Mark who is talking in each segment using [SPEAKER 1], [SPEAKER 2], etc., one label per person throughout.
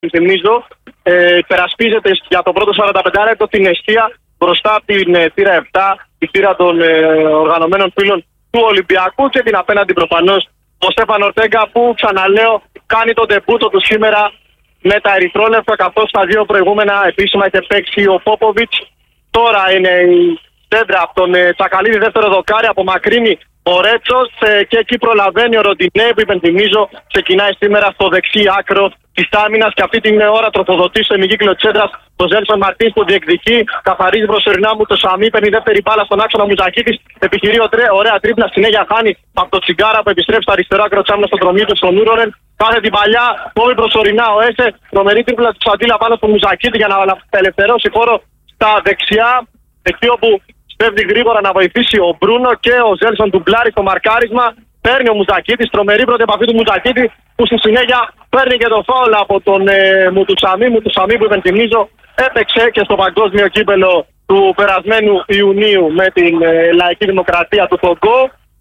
[SPEAKER 1] θυμίζω, υπερασπίζεται για το πρώτο 45 λεπτό την αιστεία μπροστά από την θύρα 7, τη θύρα των οργανωμένων φίλων του Ολυμπιακού και την απέναντι προφανώς ο Στέφαν Ορτέγκα, που ξαναλέω κάνει τον ντεμπούτο του σήμερα με τα ερυθρόλευκα, καθώς τα δύο προηγούμενα επίσημα είχε παίξει ο Πόποβιτς. Τώρα είναι η σέντρα από τον Τσακαλίδη, δεύτερο δοκάρι, απομακρύνει ο Ρέτσος και εκεί προλαβαίνει ο Ροντινέ, που υπενθυμίζω ξεκινάει σήμερα στο δεξί άκρο της άμυνας και αυτή την ώρα τροφοδοτεί στο ημικύκλιο της έδρας τον Ζέλσον Μαρτίνς, που διεκδικεί, καθαρίζει προσωρινά μου το Σαμί, παίρνει δεύτερη μπάλα στον άξονα Μουζακίτης, επιχειρεί ωραία τρίπλα, συνέχεια χάνει από το Τσιγκάρα που επιστρέφει στο αριστερό άκρο της άμυνας στον δρομή του στον Ούρορεν. Κάθε την παλιά, κόβει προσωρινά ο Έσε, τρομερή τρίπλα του Σαντίλα πάνω στον Μουζακίτη για να απελευθερώσει χώρο στα δεξιά, εκεί όπου φεύγει γρήγορα να βοηθήσει ο Μπρούνο και ο Ζέλσον ντουμπλάρει στο μαρκάρισμα. Παίρνει ο Μουζακίτης, τρομερή πρώτη επαφή του Μουζακίτη, που στη συνέχεια παίρνει και το φάουλ από τον Μουτουσαμί, που υπενθυμίζω έπαιξε και στο παγκόσμιο κύπελο του περασμένου Ιουνίου με την Λαϊκή Δημοκρατία του Κονγκό.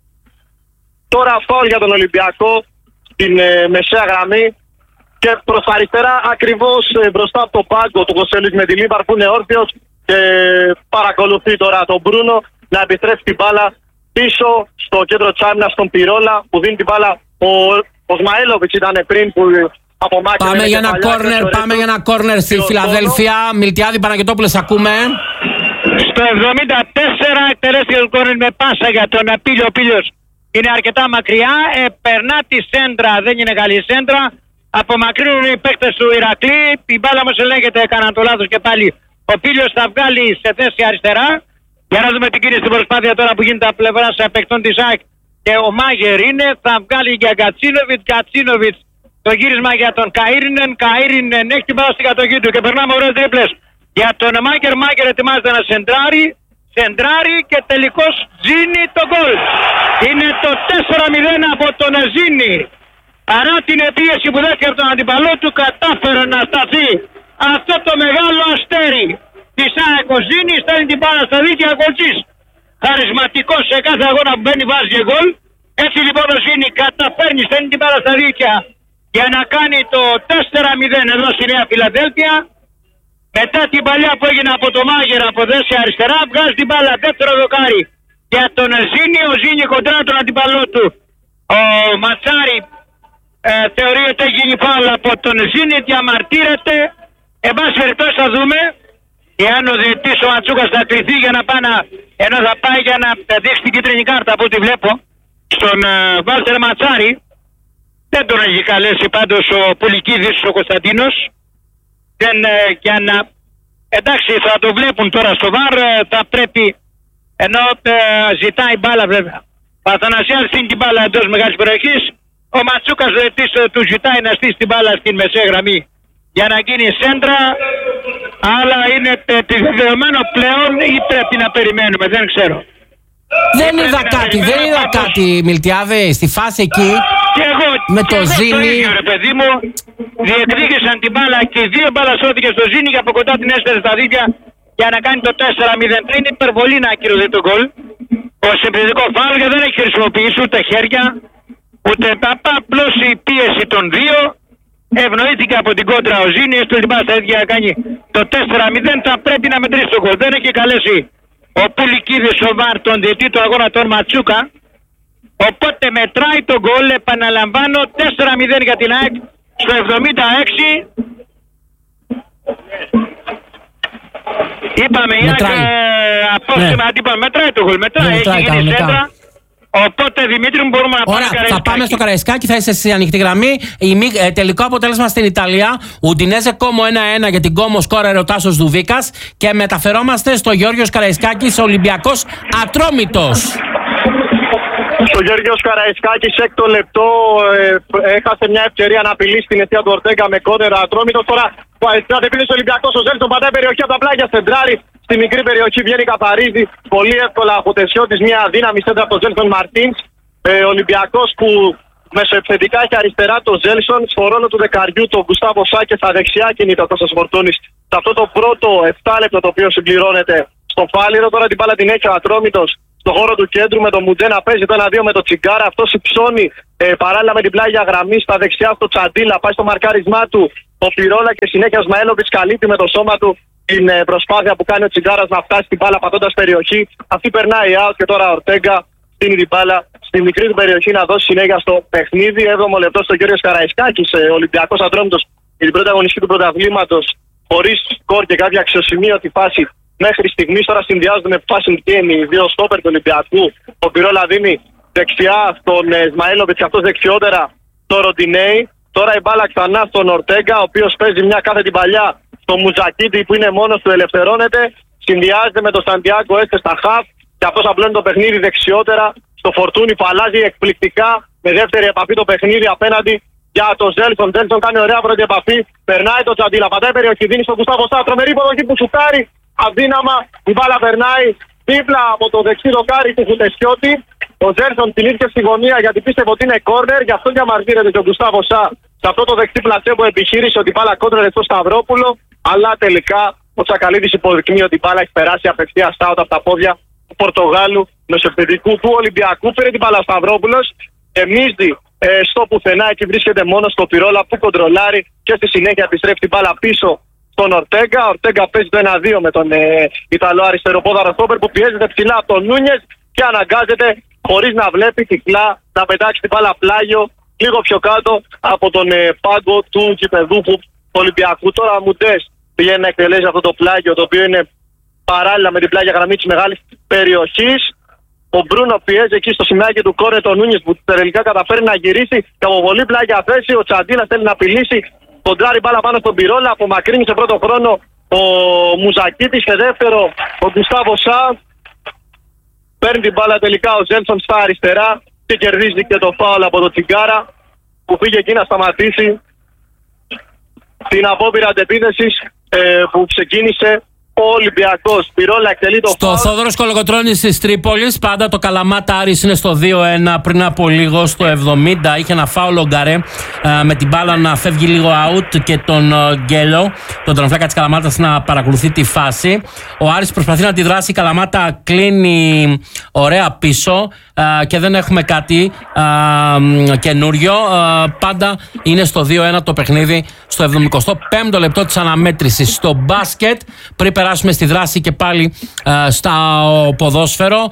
[SPEAKER 1] Τώρα φάουλ για τον Ολυμπιακό στην μεσαία γραμμή και προς τα αριστερά, ακριβώς μπροστά από το πάγκο του Κοσέλης με τη Λίμπαρ, που είναι όρθιος και παρακολουθεί τώρα τον Μπρούνο να επιστρέψει την μπάλα πίσω στο κέντρο της άμυνας στον Πυρόλα, που δίνει την μπάλα ο Σμαήλοβιτς ήταν πριν, που απομάκρυνε.
[SPEAKER 2] Πάμε για ένα κόρνερ στη Φιλαδέλφια. Μιλτιάδη, Παναγιωτόπουλος, ακούμε.
[SPEAKER 3] Στο 74 εκτελέστηκε το κόρνερ με πάσα για τον Πίλιο. Ο Πίλιος είναι αρκετά μακριά, περνά τη σέντρα, δεν είναι καλή σέντρα. Απομακρύνουν οι παίκτες του Ηρακλή. Η μπάλα όμως ελέγχεται, έκαναν το λάθος και πάλι. Ο Πίλιος θα βγάλει σε θέση αριστερά. Για να δούμε την κύριε στην προσπάθεια τώρα που γίνεται από πλευράς παικτών της ΑΕΚ και ο Μάγερ είναι. Θα βγάλει για Γκατσίνοβιτς το γύρισμα για τον Καΐρινεν. Καΐρινεν έχει την μπάλα στην κατοχή του και περνάμε ωραίες τρίπλες για τον Μάγερ. Μάγερ ετοιμάζεται να σεντράρει και τελικώς Ζήνη το γκολ. Είναι το 4-0 από τον Ζήνη. Παρά την πίεση που δέχεται από τον αντιπαλό του, κατάφερε να σταθεί αυτό το μεγάλο αστέρι της ΑΕΚ. Ο Ζήνη στέλνει την μπάλα στα δίκτυα Κολτσής. Χαρισματικός σε κάθε αγώνα που μπαίνει, βάζει γκολ. Έτσι λοιπόν ο Ζήνη καταφέρνει, στέλνει την μπάλα στα δίκτυα για να κάνει το 4-0 εδώ στη Νέα Φιλαδέλφια. Μετά την παλιά που έγινε από το Μάγερ από δέσια αριστερά, βγάζει την μπάλα δεύτερο δοκάρι για τον Ζήνη. Ο Ζήνη κοντρά τον αντιπαλό του. Ο Ματσάρη θεωρεί ότι έχει γίνει φάουλ από τον Ζήνη, διαμαρτύρεται. Εν πάση περιπτώσει θα δούμε εάν ο διαιτητής ο Ματσούκας θα κρυθεί για να πάει ενώ θα πάει για να δείξει την κίτρινη κάρτα από ό,τι βλέπω στον Βάλτερ Ματσάρη. Δεν τον έχει καλέσει πάντως ο Πουλικίδης ο Κωνσταντίνος. Για να... Εντάξει, θα το βλέπουν τώρα στο ΒΑΡ, θα πρέπει, ενώ ζητάει μπάλα βέβαια. Ο Αθανασιάδης στείνει την μπάλα εντός μεγάλης περιοχής. Ο Ματσούκας του ζητάει να στήσει την μπάλα στην μεσαία γραμμή για να γίνει σέντρα, αλλά είναι επιβεβαιωμένο πλέον ή πρέπει να περιμένουμε, δεν ξέρω.
[SPEAKER 2] Δεν είδα κάτι, Μιλτιάδη, στη φάση εκεί
[SPEAKER 3] και εγώ,
[SPEAKER 2] με το Ζήνη.
[SPEAKER 3] Ρε παιδί μου, διεκδίκησαν την μπάλα και οι δύο μπάλα σώθηκε στο Ζήνη και από κοντά την έστερε στα δίκτυα για να κάνει το 4-0. Είναι υπερβολή να ακυρωθεί το γκολ. Ο συμπληκτικό φάουλ δεν έχει χρησιμοποιήσει ούτε χέρια, ούτε απλώς η πίεση των δύο. Ευνοήθηκε από την κόντρα ο Ζήνη, έστω την μπάλα στα δίκτυα να κάνει το 4-0. Θα πρέπει να μετρήσει το γκολ. Δεν έχει καλέσει ο Πουλικίδης ο ΒΑΡ τον διαιτητή του αγώνα τον Ματσούκα. Οπότε μετράει το γκολ, επαναλαμβάνω, 4-0 για την ΑΕΚ στο 76. Είπαμε, η ΑΕΚ απόστημα αντίπαλο, μετράει το γκολ, έχει γίνει σέντρα. Οπότε Δημήτρη μου μπορούμε να πάμε.
[SPEAKER 2] Ωραία, θα πάμε στο Καραϊσκάκι, θα είσαι στη ανοιχτή γραμμή. Τελικό αποτέλεσμα στην Ιταλία. Ουντινέζε Κόμο 1-1 για την Κόμο, σκόρερε ο Τάσος Δουβίκας. Και μεταφερόμαστε στο Γιώργος Καραϊσκάκης, Ολυμπιακός Ατρόμητος.
[SPEAKER 1] Ο Γιώργος Καραϊσκάκης, έκτο λεπτό, έχασε μια ευκαιρία να απειλήσει την αιστεία του Ορτέγκα με κόνερα Ατρόμητος. Τώρα ο αριστερά επίλυσε ο Ολυμπιακός, ο Ζέλσον πατάει περιοχή από τα πλάγια, σεντράρι. Στη μικρή περιοχή βγαίνει, καθαρίζει πολύ εύκολα από τεσιώτης μια αδύναμη σέντρα από τον Ζέλσον Μαρτίνς. Ολυμπιακός που μεσοεπιθετικά έχει αριστερά τον Ζέλσον, στο ρόλο του δεκαριού τον Γκουστάβο Σά και στα δεξιά κινείται ο Κώστας Φορτούνης. Σε αυτό το πρώτο 7 λεπτό το οποίο συμπληρώνεται στο Φάληρο. Τώρα την μπάλα την έχει ο Ατρόμητος στον χώρο του κέντρου με τον Μουντέ να παίζει το 1-2 με το Τσιγκάρα. Αυτό υψώνει παράλληλα με την πλάγια γραμμή στα δεξιά στο Τσαντίλα. Πάει στο μαρκάρισμά του ο Πυρόλα και συνέχεια Σμαέλοβιτς καλύπτει με το σώμα του την προσπάθεια που κάνει ο Τσιγκάρας να φτάσει την μπάλα πατώντας περιοχή. Αυτή περνάει out και τώρα ο Ορτέγκα στείνει την μπάλα στη μικρή του περιοχή να δώσει συνέχεια στο παιχνίδι. 7ο λεπτό στο Γιώργος Καραϊσκάκης, Ολυμπιακός Ατρόμητος για την πρώτη αγωνιστική του πρωταθλήματος, χωρίς σκορ και κάποια αξιοσημείωτη φάση μέχρι στιγμής. Τώρα συνδυάζονται με passing game οι δύο στόπερ του Ολυμπιακού. Ο Πυρόλα δίνει δεξιά στον Σμαέλοβιτς και αυτός δεξιότερα στο Ροντινέι. Τώρα η μπάλα ξανά στον Ορτέγκα, ο οποίος παίζει μια κάθετη παλιά στο Μουζακίτη που είναι μόνος του, ελευθερώνεται. Συνδυάζεται με τον Σαντιάγκο Έστε στα χαφ και αυτός απλώνει το παιχνίδι δεξιότερα στο Φορτούνι που αλλάζει εκπληκτικά με δεύτερη επαφή το παιχνίδι απέναντι για το Ζέλσον. Ζέλσον κάνει ωραία πρώτη επαφή, περνάει το Τσαντίλα, πατάει περιοχή, δίνει στον Γκουστάβο Σά, τρομερή υποδοχή που σουτάρει αδύναμα. Η μπάλα περνάει δίπλα από το δεξί δοκάρι του Χουτεσιώτη. Ο Ζέλσον τυλίχθηκε στη γωνία γιατί πίστευε ότι είναι κόρνερ, γι' αυτό διαμαρτύρεται τον Γκουστάβο Σά σε αυτό το δεξί πλατσέ που επιχείρησε ότι η μπάλα κόντρερε στο Σταυρόπουλο. Αλλά τελικά ο Τσακαλίδης υποδεικνύει ότι η μπάλα έχει περάσει απευθείας out από τα πόδια του Πορτογάλου μεσοεπιθετικού του Ολυμπιακού. Πήρε την μπάλα ο Σταυρόπουλος, γεμίζει στο πουθενά, εκεί βρίσκεται μόνο στο Πυρόλα που κοντρολάρει και στη συνέχεια επιστρέφει την μπάλα πίσω στον Ορτέγκα. Ο Ορτέγκα παίζει το 1-2 με τον Ιταλό αριστεροπόδαρο στόπερ που πιέζεται ψηλά από τον Νούνιες και αναγκάζεται χωρίς να βλέπει τυφλά να πετάξει την μπάλα πλάγιο λίγο πιο κάτω από τον πάγκο του γηπεδούχου Ολυμπιακού. Τώρα Μουντές πηγαίνει να εκτελέσει αυτό το πλάγιο, το οποίο είναι παράλληλα με την πλάγια γραμμή της μεγάλης περιοχής. Ο Μπρούνο πιέζει εκεί στο σημαίακι του κόρνερ τον Νούνιες που τελικά καταφέρει να γυρίσει και από πολύ πλάγια θέση. Ο Τσαντίλας θέλει να απειλήσει, κοντράρει μπάλα πάνω στον Πυρόλα, απομακρύνει σε πρώτο χρόνο ο Μουζακίτης και δεύτερο ο Γκουστάβο Σά. Παίρνει την μπάλα τελικά ο Ζέλσον στα αριστερά και κερδίζει και το φάουλ από το Τσιγκάρα που πήγε εκεί να σταματήσει την απόπειρα αντεπίθεσης που ξεκίνησε ο Ολυμπιακός. Πυρόλα εκτελεί το
[SPEAKER 2] στο Θόδωρος Κολοκοτρώνης της Τρίπολης. Πάντα το Καλαμάτα Άρης είναι στο 2-1. Πριν από λίγο στο 70 είχε ένα φάουλ ο Γκαρέ με την μπάλα να φεύγει λίγο out και τον Γκέλο, τον τερματοφύλακα της Καλαμάτας, να παρακολουθεί τη φάση. Ο Άρης προσπαθεί να αντιδράσει. Η Καλαμάτα κλείνει ωραία πίσω και δεν έχουμε κάτι καινούριο. Πάντα είναι στο 2-1 το παιχνίδι στο 75ο λεπτό της αναμέτρησης. Στο μπάσκετ, πριν περάσουμε στη δράση και πάλι στο ποδόσφαιρο,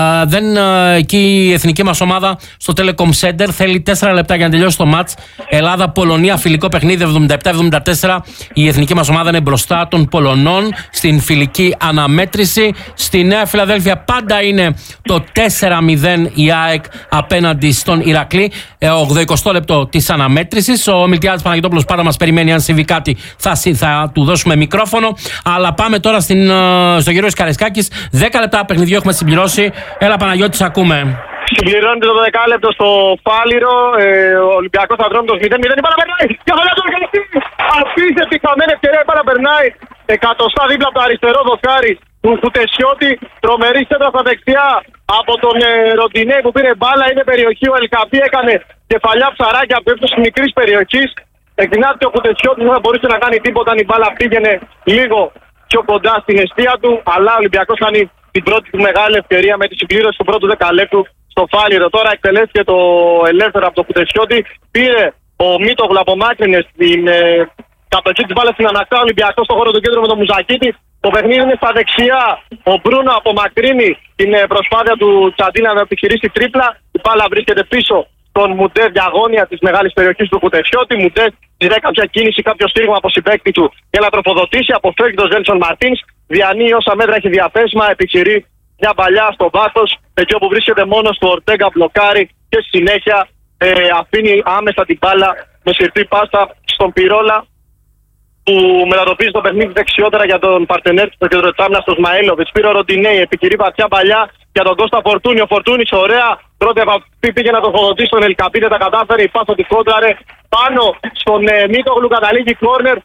[SPEAKER 2] εκεί η εθνική μας ομάδα στο Telecom Center θέλει 4 λεπτά για να τελειώσει το μάτς. Ελλάδα-Πολωνία, φιλικό παιχνίδι 77-74. Η εθνική μας ομάδα είναι μπροστά των Πολωνών στην φιλική αναμέτρηση. Στη Νέα Φιλαδέλφια πάντα είναι το 4-0 η ΑΕΚ απέναντι στον Ηρακλή. 80 λεπτό της αναμέτρησης. Ο Μιλτιάδης Παναγιτόπουλος πάντα μας περιμένει. Αν συμβεί κάτι θα του δώσουμε μικρόφωνο. Αλλά πάμε τώρα στο Γιώργος Καραϊσκάκης. 10 λεπτά παιχνιδιού έχουμε συμπληρώσει. Έλα Παναγιώτη, ακούμε.
[SPEAKER 1] Συμπληρώνεται το 10 λεπτό στο Φάληρο. Ο Ολυμπιακός Ατρόμητος 0-0. Η μπάλα περνάει. Κεφαλιά του Οργανιστή. Απίστευτη χαμένη ευκαιρία. Η μπάλα περνάει εκατοστά δίπλα από το αριστερό δοκάρι του Χουτεσιώτη. Τρομερή σέντρα στα δεξιά από τον Ροντινέ που πήρε μπάλα. Είναι περιοχή. Ο Ελκαπή έκανε κεφαλιά ψαράκια από ύψος μικρής περιοχής. Εκδυνάται ο Χουτεσιώτης, δεν θα μπορούσε να κάνει τίποτα αν η μπάλα πήγαινε λίγο πιο κοντά στην αιστεία του. Αλλά ο Ολυμπιακός κάνει την πρώτη του μεγάλη ευκαιρία με τη συμπλήρωση του πρώτου δεκαλέπτου στο Φάληρο. Τώρα εκτελέστηκε το ελεύθερο από το Χουτεσιώτη. Πήρε ο Μίτογλου, απομάκρυνε στην κατοχή της μπάλας στην ανακτά. Ο Ολυμπιακός στο χώρο του κέντρου με τον Μουζακίτη. Το παιχνίδι είναι στα δεξιά. Ο Μπρούνο απομακρύνει την προσπάθεια του Τσαντίνα να επιχειρήσει τρίπλα. Η μπάλα βρίσκεται πίσω τον Μουντέ, διαγώνια της μεγάλης περιοχής του Χουτεσιώτη. Μουντέ ζητάει κάποια κίνηση, κάποιο στήριγμα από συμπαίκτη του για να τροφοδοτήσει. Αποφεύγει τον Ζέλσον Μαρτίνς. Διανύει όσα μέτρα έχει διαθέσιμα. Επιχειρεί μια παλιά στο βάθος. Εκεί όπου βρίσκεται μόνος του Ορτέγκα, μπλοκάρει και στη συνέχεια αφήνει άμεσα την μπάλα με συρτή πάστα στον Πυρόλα που μετατοπίζει το παιχνίδι δεξιότερα για τον παρτενέρ του στο κέντρο της άμυνας, τον Σμαέλοβιτς. Πήρε ο Ροντινέι, επιχειρεί βαθιά παλιά για τον Κώστα Φορτούνι. Ο Φορτούνης ωραία. Πρώτη επαφή πήγε να το φοδοτήσει στον Ελκαπή, δεν τα κατάφερε. Η πάσα τη κόντραρε πάνω στον Μίτογλου, καταλήγει κόρνερ.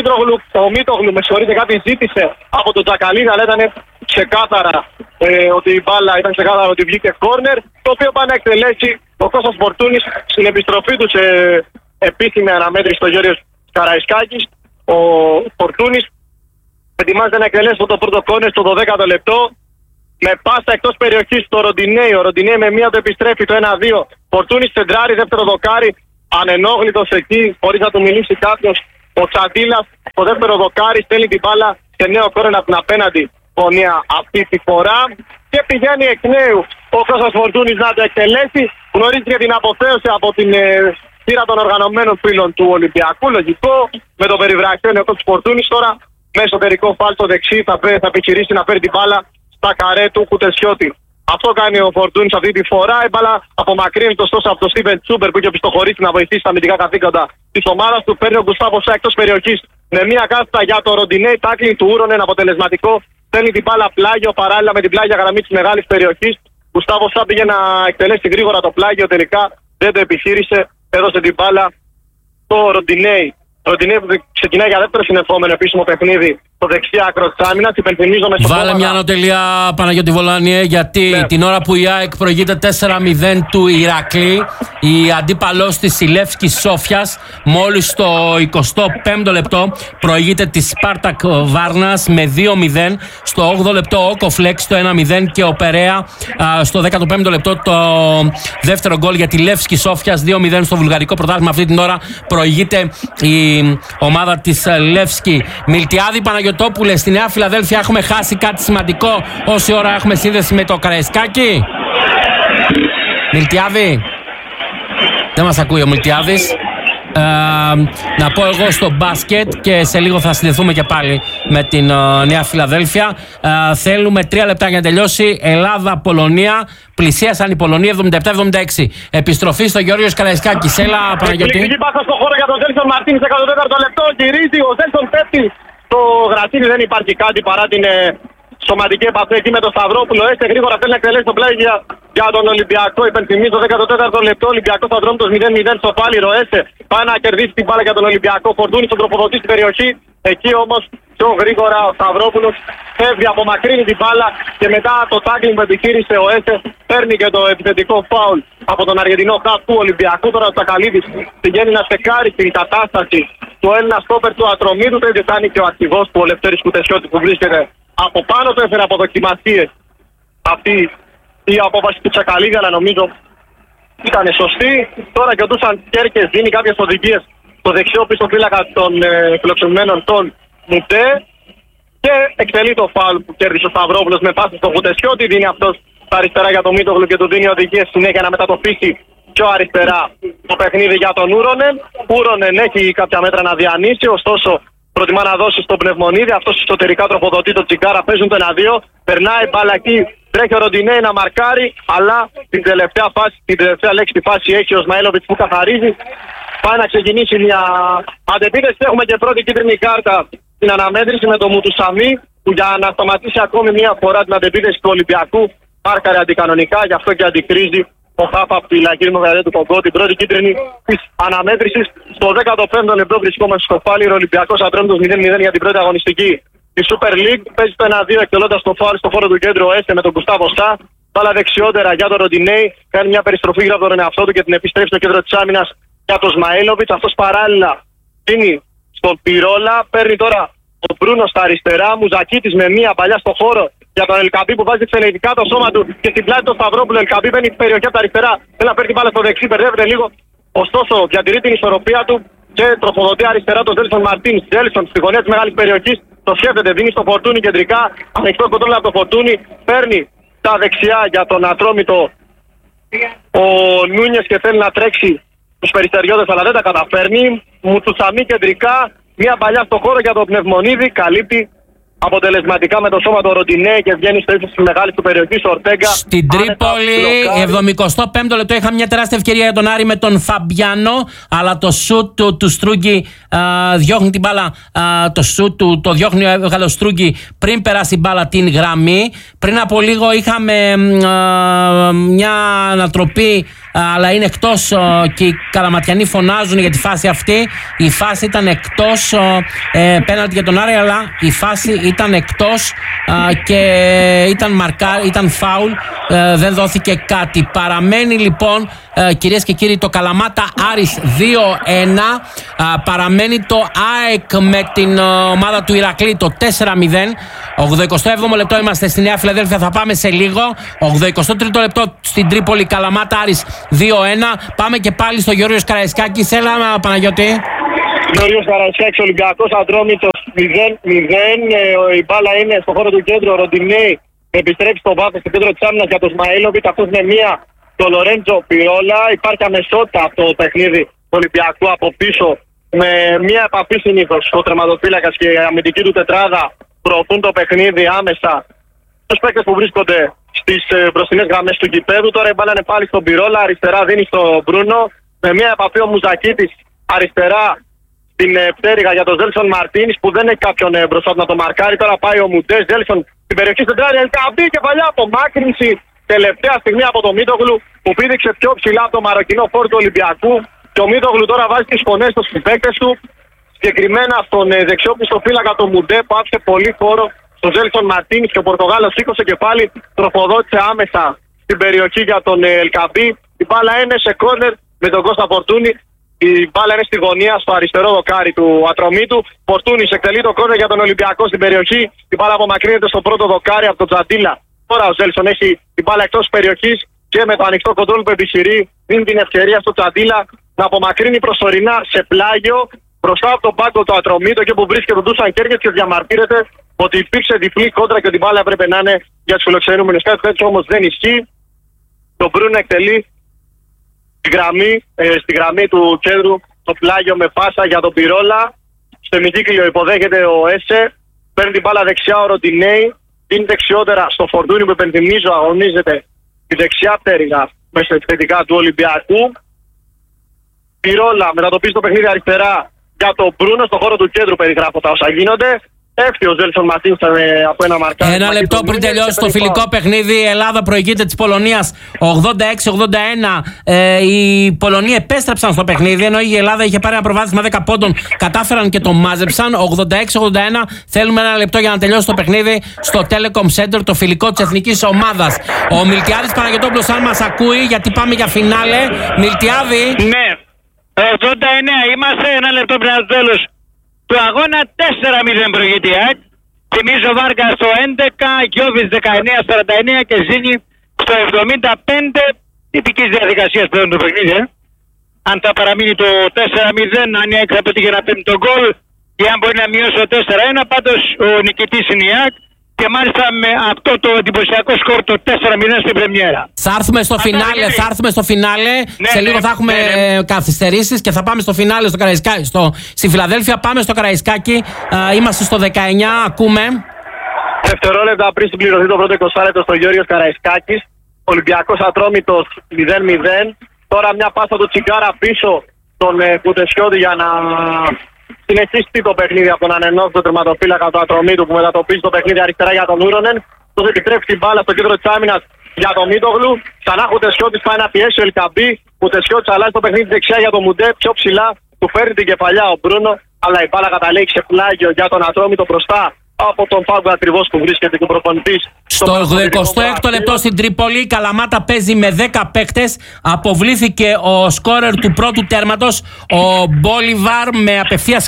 [SPEAKER 1] Ο Μίτογλου, με συγχωρείτε, κάτι ζήτησε από τον Τζακαλίνα, αλλά ήταν ξεκάθαρα ότι η μπάλα ήταν ξεκάθαρα ότι βγήκε κόρνερ. Το οποίο πάει να εκτελέσει ο Κώστας Φορτούνης στην επιστροφή του σε επίσημη αναμέτρηση στο Γιώργος Καραϊσκάκης. Ο Φορτούνης ετοιμάζεται να εκτελέσει το πρώτο κόρνερ στο 12ο λεπτό. Με πάσα εκτός περιοχής στο Ροντινέι. Ο Ροντινέι με μία το επιστρέφει το 1-2. Φορτούνης σεντράρει, δεύτερο δοκάρι. Ανενόχλητος εκεί, χωρίς να του μιλήσει κάποιος. Ο Τσαντίλας, το δεύτερο δοκάρι, στέλνει την μπάλα σε νέο κόρνερ από την απέναντι γωνία αυτή τη φορά. Και πηγαίνει εκ νέου ο Κώστας Φορτούνης να το εκτελέσει. Γνωρίζει και την αποθέωση από την θύρα των οργανωμένων φίλων του Ολυμπιακού. Λογικό, με το περιβραχιόν ο Κώστας Φορτούνης τώρα με εσωτερικό φάλ στο δεξί θα επιχειρήσει να φέρει την μπάλα στα καρέ του Κουτεσιώτη. Αυτό κάνει ο Φορτούνης αυτή τη φορά. Η μπάλα απομακρύνεται ωστόσο από τον Στίβεν Τσούμπερ που είχε πιστοχωρήσει να βοηθήσει στα αμυντικά καθήκοντα τη ομάδα του. Παίρνει ο Γκουστάβο Σά εκτός περιοχής με μία κάθετα για το Ροντινέι. Τάκλινγκ του Ούρονεν αποτελεσματικό. Στέλνει την μπάλα πλάγιο παράλληλα με την πλάγια γραμμή της μεγάλης περιοχής. Γκουστάβο Σά πήγε να εκτελέσει γρήγορα το πλάγιο. Τελικά δεν το επιχείρησε. Έδωσε την μπάλα στο Ροντινέι. Ροντινέι που ξεκινάει για δεύτερο συνεχόμενο επίσημο παιχνίδι στο δεξί άκρο της άμυνας. Υπενθυμίζω με
[SPEAKER 2] Βάλε μια ανωτελεία, Παναγιώτη Βολάνιε, γιατί την ώρα που η ΑΕΚ προηγείται 4-0 του Ηρακλή, η αντίπαλος της η Λεύσκη Σόφιας μόλις στο 25ο λεπτό προηγείται τη Σπάρτακ Βάρνας με 2-0. Στο 8ο λεπτό ο Κοφλέξ το 1-0 και ο Περέα στο 15ο λεπτό το δεύτερο γκολ για τη Λεύσκη Σόφιας 2-0 στο βουλγαρικό πρωτάθλημα. Αυτή την ώρα προηγείται η ομάδα της Λεύσκη. Μιλτιάδη, Παναγιωτόπουλε, στη Νέα Φιλαδέλφια έχουμε χάσει κάτι σημαντικό όση ώρα έχουμε σύνδεση με το Καραϊσκάκι? Μιλτιάδη, δεν μας ακούει ο Μιλτιάδης. Να πω εγώ στο μπάσκετ και σε λίγο θα συνδεθούμε και πάλι με την Νέα Φιλαδέλφια. Θέλουμε 3 λεπτά για να τελειώσει. Ελλάδα-Πολωνία. Πλησίασαν οι Πολωνοί 77-76. Επιστροφή στο Γεώργιος Καραϊσκάκης. Έλα, Παναγιώτη.
[SPEAKER 1] Εκπληκτική πάσα στο χώρο για τον Ζέλσον Μαρτίνς, 14ο λεπτό. Γυρίζει ο Ζέλσον, πέφτει στο γραφείο. Δεν υπάρχει κάτι παρά την σωματική επαφή εκεί με τον Σταυρόπουλο. Έστε γρήγορα θέλει να εκτελέσει το πλάγι για τον Ολυμπιακό. Υπενθυμίζω 14ο λεπτό. Ολυμπιακό Ατρόμητος 0-0 στο Πάλιρο. Έστε πάει να κερδίσει την μπάλα για τον Ολυμπιακό. Φορτούνη στον τροφοδοτή στην περιοχή. Εκεί όμως πιο γρήγορα ο Σταυρόπουλος φεύγει, απομακρύνει την μπάλα και μετά το τάκλινγκ που επιχείρησε ο Έστε παίρνει και το επιθετικό φάουλ από τον Αργεντινό χαφ του Ολυμπιακού. Τώρα ο Τσακαλίδης πηγαίνει να στεκάρει την κατάσταση του Έλληνα στόπερ του Ατρομήτου. Το ίδιο κάνει και ο αρχηγός του, ο Λευτέρης Κουτεσιώτη, που βρίσκεται από πάνω του. Έφερε αποδοκιμασίες αυτή η απόφαση του Τσακαλίδη, αλλά νομίζω ήταν σωστή. Τώρα και ο Ντούσαν Κέρκες δίνει κάποιες οδηγίες στο δεξιό πίσω φύλακα των φιλοξενουμένων των Μουτέ και εκτελεί το φάουλ που κέρδισε ο Σταυρόπουλος με πάση στον Κουτεσιώτη. Δίνει αυτός στα αριστερά για τον Μίτογλου και του δίνει οδηγίες συνέχεια να μετατοπίσει πιο αριστερά το παιχνίδι για τον Ούρονεν. Ούρονεν έχει κάποια μέτρα να διανύσει, ωστόσο προτιμά να δώσει στον Πνευμονίδη. Αυτός εσωτερικά τροφοδοτεί τον Τσικάρα. Παίζουν το 1-2. Περνάει μπάλα εκεί. Τρέχει ο Ροντινέι να μαρκάρει. Αλλά την τελευταία λέξη στη φάση έχει ο Σμαήλοβιτς που καθαρίζει. Πάει να ξεκινήσει μια αντεπίθεση. Έχουμε και πρώτη κίτρινη κάρτα στην αναμέτρηση με τον Μουτουσαμί, που για να σταματήσει ακόμη μια φορά την αντεπίθεση του Ολυμπιακού μάρκαρε αντικανονικά. Γι' αυτό και αντικρίζει ο Χάφα από τη Λακύρη Μεγαλύτερη του Κογκό την πρώτη κίτρινη της αναμέτρησης. Στο 15ο λεπτό βρισκόμαστε στο Πάλιρο. Ολυμπιακός Ατρόμητος 0-0 για την πρώτη αγωνιστική τη Super League. Παίζει το 1-2 εκτελώντας το φάουλ στο χώρο του κέντρου Έστε με τον Γκουστάβο Σά. Μπάλα δεξιότερα για τον Ροντινέι. Κάνει μια περιστροφή γύρω από τον εαυτό του και την επιστρέφει στο κέντρο της άμυνας για τον Σμαήλοβιτς. Αυτός παράλληλα δίνει στον Πυρόλα. Παίρνει τώρα ο Μπρούνο στα αριστερά. Μουζακίτης με μία παλιά στο χώρο για τον Ελκαμπή που βάζει εξελεκτικά το σώμα του και στην πλάτη του Σταυρόπουλου. Ελκαμπή μπαίνει στην περιοχή από τα αριστερά. Θέλει να παίρνει την μπάλα στο δεξί, μπερδεύεται λίγο. Ωστόσο διατηρεί την ισορροπία του και τροφοδοτεί αριστερά τον Ζέλσον Μαρτίνς. Ζέλσον στη γωνία της μεγάλης περιοχής. Το σκέφτεται, δίνει στο Φορτούνι κεντρικά. Ανοιχτό κοντρόλ από το Φορτούνι. Παίρνει τα δεξιά για τον Ατρόμητο ο Νούνιες και θέλει να τρέξει τους περιστεριώτες, αλλά δεν τα καταφέρνει. Μουτσουσαμί κεντρικά. Μια παλιά στο χώρο για τον Πνευμονίδη. Καλύπτει αποτελεσματικά με το σώμα του Ροντινέι και βγαίνει στο ύψος της μεγάλης του περιοχής. Ορτέγκα.
[SPEAKER 2] Στην Τρίπολη, 75ο λεπτό, είχαμε μια τεράστια ευκαιρία για τον Άρη με τον Φαμπιάνο. Αλλά το σουτ του Στρούγκη διώχνει την μπάλα. Το σουτ το διώχνει ο Στρούγκη πριν περάσει η μπάλα την γραμμή. Πριν από λίγο είχαμε μια ανατροπή αλλά είναι εκτός και οι Καλαματιανοί φωνάζουν για τη φάση αυτή. Η φάση ήταν εκτός, πέναλτι για τον Άρη, αλλά η φάση ήταν εκτός και ήταν φάουλ, δεν δόθηκε κάτι. Παραμένει λοιπόν, κυρίες και κύριοι, το Καλαμάτα Άρης 2-1. Παραμένει το ΑΕΚ με την ομάδα του Ηρακλή το 4-0. 87ο λεπτό είμαστε στη Νέα Φιλαδέλφια, θα πάμε σε λίγο. 83ο λεπτό στην Τρίπολη, Καλαμάτα Άρης 2-1. Πάμε και πάλι στο Γιώργος Καραϊσκάκης. Έλα, Παναγιώτη.
[SPEAKER 1] Γιώργος Καραϊσκάκης, Ολυμπιακός Ατρόμητος 0-0. Η μπάλα είναι στο χώρο του κέντρου. Ο Ροντινέη επιστρέψει στο βάθος στο κέντρο της άμυνας για τον Σμαΐλοβιτ. Αυτός με μία το Λορέντζο Πιρόλα. Υπάρχει αμεσότητα αυτό το παιχνίδι του Ολυμπιακού από πίσω. Με μία επαφή συνήθως ο τερματοφύλακας και η αμυντική του τετράδα προωθούν το παιχνίδι άμεσα στους παίκτες που βρίσκονται στις μπροστινές γραμμές του γηπέδου. Τώρα η μπάλα είναι πάλι στον Πιρόλα. Αριστερά δίνει στον Μπρούνο. Με μία επαφή ο Μουζακίτης αριστερά στην πτέρυγα για τον Ζέλσον Μαρτίνης που δεν έχει κάποιον μπροστά του να το μαρκάρει. Τώρα πάει ο Μουντές. Ζέλσον στην περιοχή σεντράρια. Ελκαμπή και παλιά απομάκρυνση. Τελευταία στιγμή από τον Μίτογλου που πήδηξε πιο ψηλά από το μαροκινό φόρ του Ολυμπιακού. Και ο Μίτογλου τώρα βάζει τις φωνές στους παίκτες του. Συγκεκριμένα στον δεξιόπιστο φύλακα τον Μουντέ που άφησε πολύ χώρο στον Ζέλσον Μαρτίνης και ο Πορτογάλος σήκωσε και πάλι τροφοδότησε άμεσα στην περιοχή για τον Ελκαμπή. Η μπάλα είναι σε κόρνερ με τον Κώστα Πορτούνη. Η μπάλα είναι στη γωνία στο αριστερό δοκάρι του Ατρομήτου. Πορτούνης εκτελεί το κόρνερ για τον Ολυμπιακό στην περιοχή. Η μπάλα απομακρύνεται στο πρώτο δοκάρι από τον Τζαντίλα. Τώρα ο Ζέλσον έχει την μπάλα εκτός περιοχής και με το ανοιχτό κοντρόλ που επιχειρεί δίνει την ευκαιρία στο Τζαντίλα να απομακρύνει προσωρινά σε πλάγιο μπροστά από τον πάγκο του Ατρομήτου και που βρίσκεται ο Ντούσαν Κέρκετ και διαμαρτύρεται ότι υπήρξε διπλή κόντρα και την μπάλα έπρεπε να είναι για τους φιλοξενούμενους. Κάτι τέτοιο όμως δεν ισχύει. Το Μπρούνο εκτελεί στη γραμμή του κέντρου το πλάγιο με πάσα για τον Πιρόλα. Στο ημικύκλιο υποδέχεται ο Έσε. Παίρνει την μπάλα δεξιά ο Ροντινέη. Δίνει δεξιότερα στο Φορτούνι που υπενθυμίζω αγωνίζεται τη δεξιά πτέρυγα μέσα στα επιθετικά του Ολυμπιακού. Πιρόλα μετατοπίζει το παιχνίδι αριστερά για τον Μπρούνο. Στο χώρο του κέντρου περιγράφω τα όσα γίνονται. Έφτει ο Ζέλσον Μαρτίνς από ένα μαρκάρι.
[SPEAKER 2] Ένα λεπτό πριν τελειώσει το φιλικό παιχνίδι, η Ελλάδα προηγείται της Πολωνίας 86-81. Οι Πολωνοί επέστρεψαν στο παιχνίδι, ενώ η Ελλάδα είχε πάρει ένα προβάδισμα 10 πόντων. Κατάφεραν και το μάζεψαν. 86-81. Θέλουμε ένα λεπτό για να τελειώσει το παιχνίδι στο Telecom Center, το φιλικό της εθνικής ομάδας. Ο Μιλτιάδης Παναγιωτόπουλος, αν μας ακούει, γιατί πάμε για φινάλε. Μιλτιάδη.
[SPEAKER 3] Ναι. 89 είμαστε, ένα λεπτό πριν το τέλος του αγώνα. 4-0 προηγείται η ΑΕΚ. Θυμίζω Βάρκα στο 11, Γιώβης 19-49 και Ζήνη στο 75. Τυπικής διαδικασίας πλέον το παιχνίδι. Αν θα παραμείνει το 4-0, αν η ΑΕΚ θα πετύχει να παίρνει τον γκολ και αν μπορεί να μειώσει το 4-1, πάντως ο νικητής είναι η ΑΕΚ. Και μάλιστα με αυτό το εντυπωσιακό σκορ το 4-0 στην πρεμιέρα.
[SPEAKER 2] Θα έρθουμε στο φινάλε.
[SPEAKER 3] Ναι,
[SPEAKER 2] σε λίγο θα έχουμε καθυστερήσεις και θα πάμε στο φινάλε στο Καραϊσκάκι. Στη Φιλαδέλφια πάμε στο Καραϊσκάκι. Είμαστε στο 19, ακούμε.
[SPEAKER 1] Δευτερόλεπτα πριν συμπληρωθεί το πρώτο 20 λεπτό στο Γιώργος Καραϊσκάκης. Ολυμπιακός Ατρόμητος 0-0. Τώρα μια πάσα του Τσιγκάρα πίσω τον Κουτεσιώτη για να συνεχίσει το παιχνίδι από τον ανενόχλητο τερματοφύλακα του Ατρομήτου που μετατοπίζει το παιχνίδι αριστερά για τον Ούρονεν. Τότε επιτρέπει την μπάλα στο κέντρο της άμυνας για τον Μίτογλου. Ξανά Κουτεσιώτης πάει να πιέσει ο Ελκαμπή. Κουτεσιώτης αλλάζει το παιχνίδι δεξιά για τον Μουντέ. Πιο ψηλά του φέρνει την κεφαλιά ο Μπρούνο. Αλλά η μπάλα καταλήγει σε πλάγιο για τον Ατρόμητο μπροστά από τον πάγκο ακριβώς που βρίσκεται και ο προπονητής.
[SPEAKER 2] Στο 86ο λεπτό στην Τρίπολη, η Καλαμάτα παίζει με 10 παίκτες. Αποβλήθηκε ο σκόρερ του πρώτου τέρματος, ο Μπόλιβαρ, με απευθείας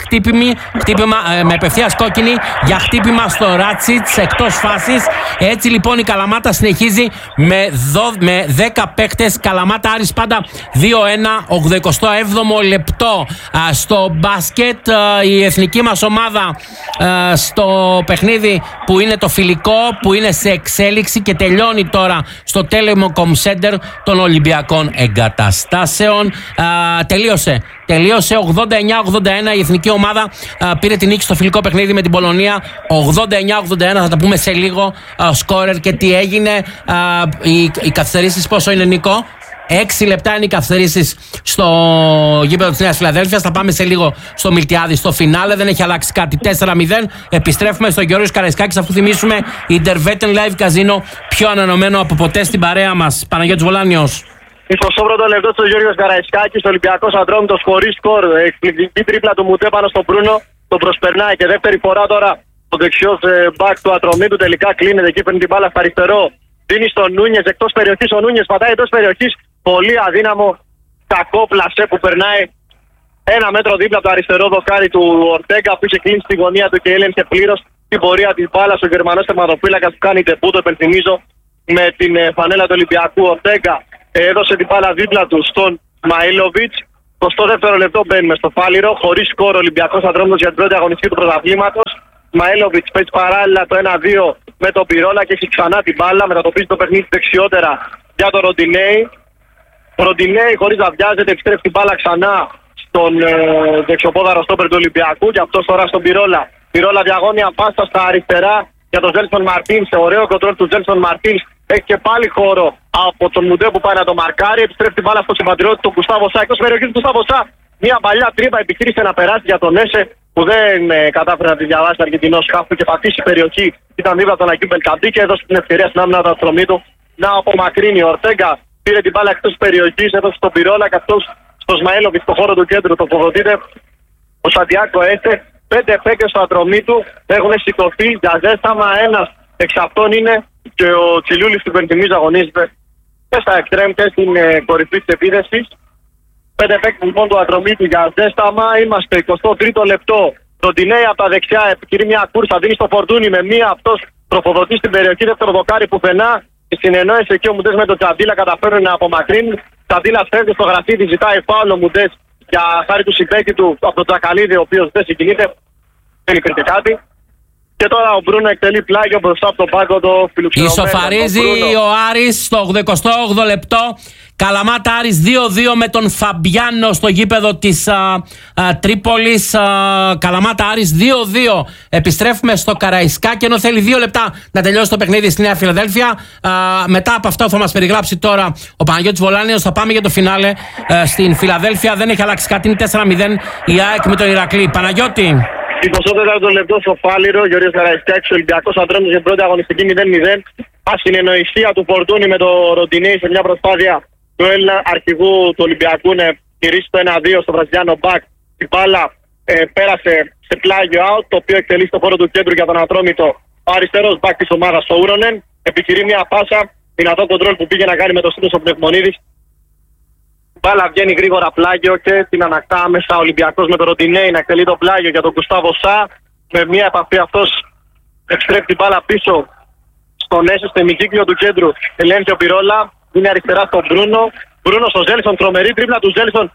[SPEAKER 2] με απευθείας κόκκινη για χτύπημα στο Ράτσιτς εκτός φάσης. Έτσι λοιπόν η Καλαμάτα συνεχίζει με 10 παίκτες. Καλαμάτα Άρης πάντα 2-1, 87ο λεπτό. Στο μπάσκετ η εθνική μας ομάδα στο παιχνίδι που είναι το φιλικό, που είναι σε εξέλιξη και τελειώνει τώρα στο Telecom Center των Ολυμπιακών Εγκαταστάσεων. Τελείωσε 89-81. Η εθνική ομάδα πήρε την νίκη στο φιλικό παιχνίδι με την Πολωνία 89-81. Θα τα πούμε σε λίγο σκόρερ και τι έγινε. Οι καθυστερήσεις πόσο είναι, Νίκο? 6 λεπτά είναι οι καθυστερήσεις στο γήπεδο της Νέας Φιλαδέλφειας. Θα πάμε σε λίγο στο Μιλτιάδη στο φινάλε. Δεν έχει αλλάξει κάτι. 4-0. Επιστρέφουμε στο Γιώργος Καραϊσκάκης, αφού θυμίσουμε Intervetten Live Casino, πιο ανανεωμένο από ποτέ στην παρέα μας. Παναγιώτης Βολάνιος.
[SPEAKER 1] 28 λεπτό στο Γιώργος Καραϊσκάκης, ο Ολυμπιακός Ατρόμητος χωρίς σκορ. Εκπληκτική τρίπλα του Μουτέ πάνω στον Μπρούνο. Τον προσπερνάει και δεύτερη φορά τώρα ο δεξιός μπακ του Ατρομήτου. Τελικά κλείνεται εκεί, παίρνει την μπάλα στα αριστερό. Δίνει στον Νούνιες εκτός περιοχής. Ο Νούνιες πατάει εκτός περιοχής. Πολύ αδύναμο κακό πλασέ που περνάει 1 μέτρο δίπλα από το αριστερό δοκάρι του Ορτέγκα που είχε κλείσει τη γωνία του και έλεγχε πλήρως την πορεία της μπάλας. Ο Γερμανός τερματοφύλακας που κάνει τεπούτο, υπενθυμίζω, με την φανέλα του Ολυμπιακού. Ορτέγκα έδωσε την μπάλα δίπλα του στον Μαΐλοβιτς. Στο δεύτερο λεπτό μπαίνουμε στο Φάληρο. Χωρίς σκορ ο Ολυμπιακός Ατρόμητος για την πρώτη αγωνιστική του πρωταθλήματος. Μαΐλοβιτς παίζει παράλληλα το 1-2 με τον Πυρόλα και έχει ξανά την μπάλα. Μετατοπίζει το παιχνίδι δεξιότερα για τον Ροντινέη. Ο Ροντινέη χωρίς να βιάζεται επιστρέφει την μπάλα ξανά στον δεξιοπόδαρο στόπερ του Ολυμπιακού. Και αυτό τώρα στον Πυρόλα. Πυρόλα διαγώνια πάσα στα αριστερά για τον Ζέλσον Μαρτίν. Σε ωραίο κοντρόλ του Ζέλσον Μαρτίν. Έχει και πάλι χώρο από τον Μουντέ που πάει να το μαρκάρει. Επιστρέφει την μπάλα στο συμπατριώτη του Γκουστάβο Σά. Εκτός περιοχής του Γκουστάβο Σά. Μια παλιά τρύπα επιχείρησε να περάσει για τον Έσε που δεν κατάφερε να τη διαβάσει ο Αργεντινός χάφου και πατήσει η περιοχή. Ήταν δίπλα από τον Ακίμ Μπελκαντή και έδωσε την ευκαιρία στην άμυνα του Ατρομήτου να απομακρύνει. Ο Ορτέγκα πήρε την μπάλα εκτός περιοχής, έδωσε στον Πυρόλα και αυτός στο Σμαΐλοβιτς στο χώρο του κέντρου. Τοποθετείται ο Σαντιάκο Έσε. 5 παίκτες του Ατρομήτου έχουν σηκωθεί για ζέσταμα. Ένας εξ αυτών είναι και ο Τσιλούλης του Πενθυμίζου αγωνίζεται και στα εξτρέμ και στην κορυφή της επίδεσης. 5 παίκτες λοιπόν του Ατρομήτου για ζέσταμα. Είμαστε 23ο λεπτό. Ροντινέη από τα δεξιά επιχειρεί μια κούρσα, δίνει στο Φορτούνι με μία αυτός τροφοδοτεί στην περιοχή. Δεύτερο δοκάρι πουθενά. Η συνεννόηση εκεί ο Μουντές με τον Τσαντίλα καταφέρουν να απομακρύνουν. Τσαντίλα φεύγει στο γραφίδι, ζητάει φάουλ ο Μουντές για χάρη του συμπαίκτη του από τον Τζακαλίδη, ο οποίος δεν συγκινείται. Δεν υπήρχε κάτι. Και τώρα ο Μπρούνο εκτελεί πλάγιο μπροστά από τον πάγκο το φιλοξενωμένο.
[SPEAKER 2] Ισοφαρίζει ο Άρης στο 88 λεπτό. Καλαμάτα Άρης 2-2 με τον Φαμπιάνο στο γήπεδο της Τρίπολης. Καλαμάτα Άρης 2-2. Επιστρέφουμε στο Καραϊσκάκι ενώ θέλει 2 λεπτά να τελειώσει το παιχνίδι στη Νέα Φιλαδέλφια. Μετά από αυτό θα μας περιγράψει τώρα ο Παναγιώτης Βολάνιος. Θα πάμε για το φινάλε στην Φιλαδέλφια. Δεν έχει αλλάξει κάτι, είναι 4-0 η ΑΕΚ με τον Ηρακλή. Παναγιώτη.
[SPEAKER 1] 24ο λεπτό στο Φάληρο, Γιώργος Καραϊσκάκης, ο Ολυμπιακός Ατρόμητος για την πρώτη αγωνιστική 0-0. Ασυνεννοησία του Φορτούνι με τον Ροντινέη σε μια προσπάθεια του Έλληνα αρχηγού του Ολυμπιακού να γυρίσει το 1-2 στο βραζιλιάνο μπακ. Η μπάλα πέρασε σε πλάγιο out, το οποίο εκτελεί στο χώρο του κέντρου για τον Ατρόμητο. Ο αριστερός μπακ της ομάδας, ο Ούρονεν, επιχειρεί μια πάσα, δυνατό κοντρόλ που πήγε να κάνει με το σύντος ο Πνευμονίδης. Μπάλα βγαίνει γρήγορα πλάγιο και την ανακτά άμεσα ο Ολυμπιακός με τον Ροντινέη να εκτελεί το πλάγιο για τον Γκουστάβο Σά. Με μια επαφή αυτός επιστρέφει την μπάλα πίσω στον Έσο, στο ημικύκλιο του κέντρου. Ελέγχει ο Πυρόλα, είναι αριστερά στον Μπρούνο. Μπρούνο στο Ζέλσον, τρομερή τρίπλα του Ζέλσον.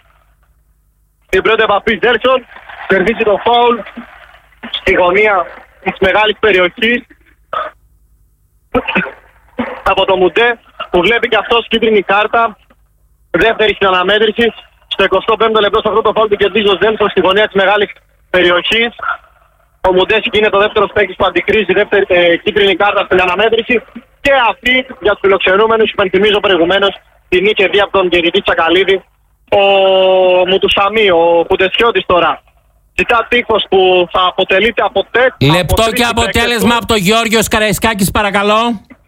[SPEAKER 1] Στην πρώτη επαφή Ζέλσον κερδίζει το φάουλ στη γωνία της μεγάλης περιοχής από το Μουντέ που βλέπει και αυτός κίτρινη κάρτα. Δεύτερη στην αναμέτρηση. Στο 25ο λεπτό σε αυτό το φάουλ του κερδίζει ο Ζέλσον στη γωνία της μεγάλης περιοχής. Ο Μουντέσικ είναι το δεύτερο παίκτης που αντικρίζει δεύτερη κίτρινη κάρτα στην αναμέτρηση. Και αυτή για τους φιλοξενούμενους, υπενθυμίζω προηγουμένως, την είχε δει από τον Γεριτή Τσακαλίδη. Ο Μουτουσαμί, ο Κουτεσιώτης τώρα. Ζητά τείχος που θα αποτελείται από
[SPEAKER 2] λεπτό και αποτέλεσμα από τον Γιώργος Καραϊσκάκης, παρακαλώ.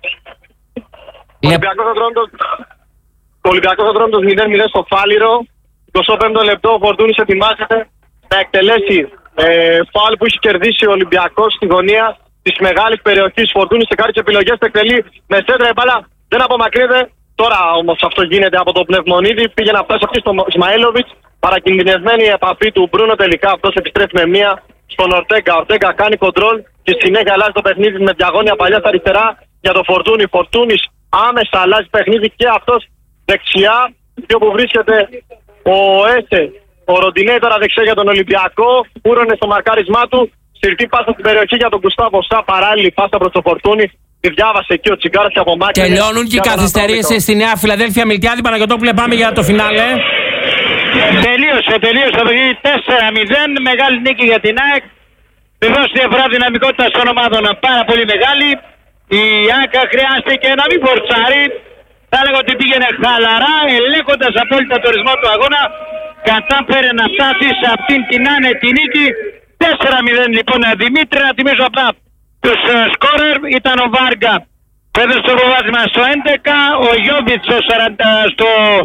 [SPEAKER 1] Ο Ολυμπιακός Ατρόμητος 0-0 στο Φάληρο. 25ο λεπτό ο Φορτούνης ετοιμάζεται να εκτελέσει φάουλ που έχει κερδίσει ο Ολυμπιακός στη γωνία της μεγάλης περιοχής. Φορτούνης σε κάποιες επιλογές το εκτελεί με σέντρα, η μπάλα δεν απομακρύνεται. Τώρα όμως αυτό γίνεται από το Πνευμονίδη. Πήγε να φτάσει αυτή στο Σμαΐλοβιτς. Παρακινδυνευμένη η επαφή του Μπρούνο. Τελικά αυτός επιστρέφει με μία στον Ορτέγκα. Ορτέγκα κάνει κοντρόλ και συνέχεια αλλάζει το παιχνίδι με διαγώνια παλιά στα αριστερά για το Φορτούνη. Φορτούνης άμεσα αλλάζει παιχνίδι και αυτός δεξιά. Και όπου βρίσκεται ο Έσε. Ο Ροντινέη τώρα δεξιά για τον Ολυμπιακό. Ούρωνε στο μαρκάρισμά του. Συρτή πάσα στην περιοχή για τον Γκουστάβο Σά. Παράλληλη πάσα προς το Φορτούνη. Τη διάβασε εκεί ο Τσιγκάρας και απομάκρυνε.
[SPEAKER 2] Τελειώνουν και οι καθυστερήσεις στη Νέα Φιλαδέλφια. Μιλτιάδη Παναγιωτόπουλε, πάμε για το φινάλε.
[SPEAKER 3] Τελείωσε το παιχνίδι 4-0. Μεγάλη νίκη για την ΑΕΚ. Βεβαίως η διαφορά δυναμικότητα των ομάδων πάρα πολύ μεγάλη. Η ΑΕΚ χρειάστηκε να μην φορτσάρει. Θα έλεγα ότι πήγαινε χαλαρά, ελέγχοντας απόλυτα το ορισμό του αγώνα. Κατάφερε να φτάσει σε αυτήν την άνετη νίκη. 4-0 λοιπόν. Δημήτρη, να θυμίζω απλά τους σκόρερ. Ήταν ο Βάργα Πέτρος στο προβάδισμα στο 11, ο Γιόβιτς στο 40, στο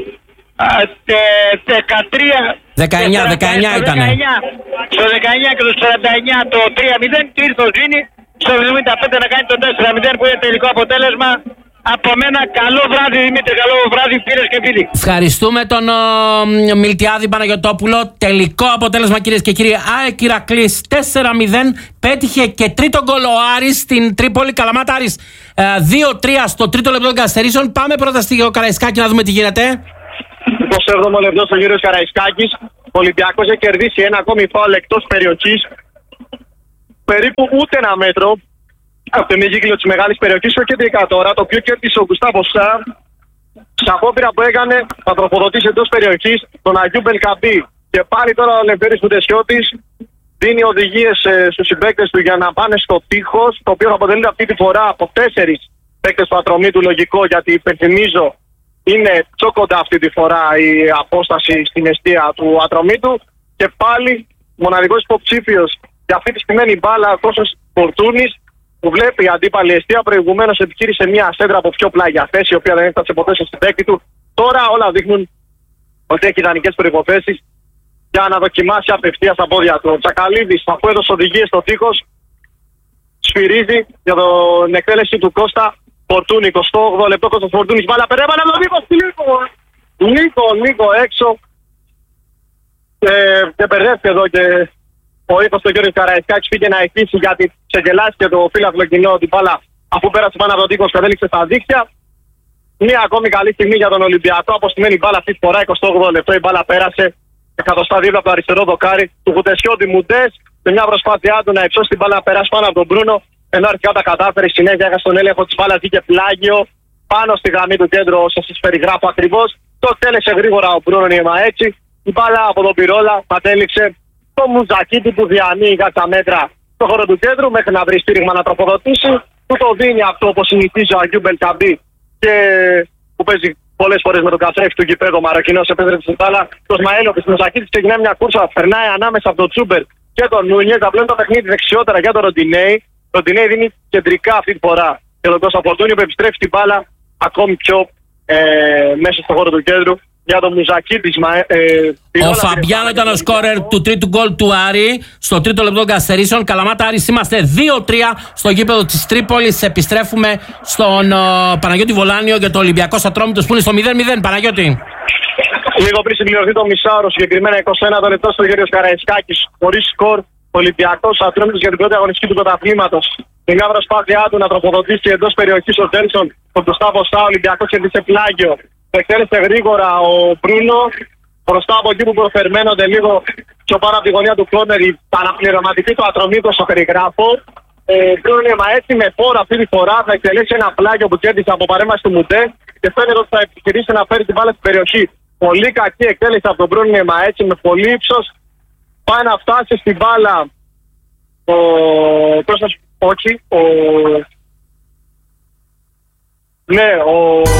[SPEAKER 2] 19 ήταν.
[SPEAKER 3] Στο 19 και το 49 το 3-0 και ήρθε ο Ζήνη στο 75 να κάνει το 4-0 που είναι τελικό αποτέλεσμα. Από μένα καλό βράδυ Δημήτρη, καλό βράδυ φίλες και φίλοι.
[SPEAKER 2] Ευχαριστούμε τον Μιλτιάδη Παναγιωτόπουλο. Τελικό αποτέλεσμα κυρίες και κύριοι. ΑΕΚ Ηρακλής 4-0. Πέτυχε και τρίτο γκολ ο Άρης στην Τρίπολη. Καλαμάτα Άρης 2-3 στο τρίτο λεπτό των καθυστερήσεων. Πάμε πρώτα στο Καραϊσκάκη να δούμε τι γίνεται.
[SPEAKER 1] 27ο λεπτό στο Γιώργος Καραϊσκάκης. Ο Ολυμπιακός έχει κερδίσει ένα ακόμη φάουλ εκτός περιοχής. Περίπου ούτε ένα μέτρο από τον κύκλο της μεγάλης περιοχής. Στο κεντρικά τώρα, το οποίο κέρδισε ο Γκουστάβο Σά. Σε απόπειρα που έκανε θα τροφοδοτήσει εντός περιοχής τον Αγιού Μπελκαμπή. Και πάλι τώρα ο Λευτέρης Κουτεσιώτης δίνει οδηγίες στους συμπαίκτες του για να πάνε στο τείχος. Το οποίο θα αποτελείται αυτή τη φορά από 4 παίκτες του Ατρωμίτου. Λογικό, γιατί υπενθυμίζω είναι πιο κοντά αυτή τη φορά η απόσταση στην εστία του Ατρωμίτου. Και πάλι μοναδικός υποψήφιος για αυτή τη στημένη μπάλα ο Κώστας Φορτούνης, που βλέπει η αντίπαλη εστία. Προηγουμένως επιχείρησε μια σέντρα από πιο πλάγια θέση, η οποία δεν έφτασε ποτέ στο συμπαίκτη του. Τώρα όλα δείχνουν ότι έχει ιδανικές προϋποθέσεις για να δοκιμάσει απευθείας στα πόδια του. Ο Τσακαλίδης, αφού έδωσε οδηγίες στο τείχος, σφυρίζει για την εκτέλεση του Κώστα Φορτούνη. 28 λεπτό Κώστας Φορτούνης, μπάλα περέβαλε από τον Νίκο έξω. Και μπερδεύτηκε εδώ και ο ήχος του Γιώργος Καραϊσκάκης πήγε να εκείσει, γιατί ξεγελάστηκε το φύλαθλο κοινό την μπάλα αφού πέρασε πάνω από τον τείχος και κατέληξε στα δίχτυα. Μια ακόμη καλή στιγμή για τον Ολυμπιακό. Αποστημένη μπάλα αυτή τη φορά, 28 λεπτό η μπάλα πέρασε. Εκατοστά δίπλα από το αριστερό δοκάρι του Κουτεσιώτη Μουντές. Σε μια προσπάθειά του να υψώσει την μπάλα να περάσει πάνω από τον Μπρούνο. Ενώ αρχικά τα κατάφερε, συνέχεια έχασε τον έλεγχο τη μπάλα, βγήκε πλάγιο πάνω στη γραμμή του κέντρου, όσο σα περιγράφω ακριβώς. Το τέλεσε γρήγορα ο Μπρούνο Νιέμα έτσι. Η μπάλα από τον Πυρόλα κατέληξε το Μουζακίτη που διανύει για τα μέτρα στο χώρο του κέντρου μέχρι να βρει στήριγμα να τροφοδοτήσει. Του το δίνει αυτό όπως συνηθίζει ο Αγιού Μπελκαμπή και που παίζει πολλές φορές με τον καθρέφτη του γηπέδου. Μαροκινός επέστρεψε στην μπάλα. Το Σμαέλο της Μουζακίτης ξεκινάει μια κούρσα, περνάει ανάμεσα από τον Τσούμπερ και τον Νούνιες. Απλώνει το παιχνίδι δεξιότερα για τον Ροντινέη. Ο Ροντινέη δίνει κεντρικά αυτή τη φορά και τον Κώστα Φορτούνη που επιστρέφει την μπάλα ακόμη πιο μέσα στο χώρο του κέντρου. Για τον Μουζακίτη.
[SPEAKER 2] Ο Φαμπιάνο ήταν ο σκόρερ του τρίτου γκολ του Άρη στο τρίτο λεπτό των καθυστερήσεων. Καλαμάτα Άρης, είμαστε 2-3 στο γήπεδο της Τρίπολης. Επιστρέφουμε στον Παναγιώτη Βολάνιο για το Ολυμπιακό Ατρόμητος που είναι στο 0-0. Παναγιώτη.
[SPEAKER 1] Λίγο πριν συμπληρωθεί το μισάωρο, συγκεκριμένα 21 λεπτό στο Γιώργος Καραϊσκάκης. Χωρίς σκορ, Ολυμπιακός Ατρόμητος για την πρώτη αγωνιστική του πρωταθλήματος. Την μια προσπάθειά του να τροφοδοτήσει εντός περιοχής ο Τζέλσον, ο Γκουστάβο Σά, ο Ολυμπιακός κέρδισε πλάγιο. Εκτέλεσε γρήγορα ο Μπρούνο μπροστά από εκεί που προφερμένονται λίγο πιο πάνω από τη γωνία του κόρνερ. Τα αναπληρωματική του Ατρωμίτου στο περιγράφω. Μπρούνο έτσι με φόρο αυτή τη φορά θα εκτελέσει ένα πλάγιο που κέρδισε από παρέμβαση του Μουντέ και φαίνεται ότι θα επιχειρήσει να φέρει την μπάλα στην περιοχή. Πολύ κακή εκτέλεση από τον Μπρούνο έτσι με πολύ ύψος. Πάει να φτάσει στην μπάλα ο